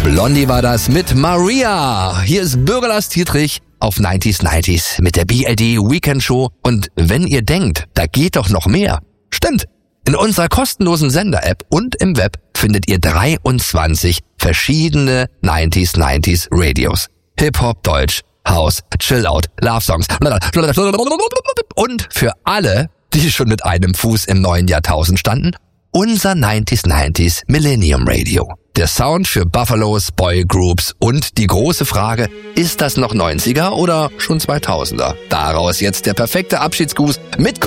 Blondie war das mit Maria. Hier ist Bürger Lars Dietrich auf 90s mit der BLD Weekend Show. Und wenn ihr denkt, da geht doch noch mehr. Stimmt. In unserer kostenlosen Sender-App und im Web findet ihr 23 verschiedene 90s Radios. Hip-Hop, Deutsch, House, Chill-Out, Love-Songs. Und für alle, die schon mit einem Fuß im neuen Jahrtausend standen, unser 90s Millennium Radio. Der Sound für Buffalos, Boygroups und die große Frage, ist das noch 90er oder schon 2000er? Daraus jetzt der perfekte Abschiedsgruß mit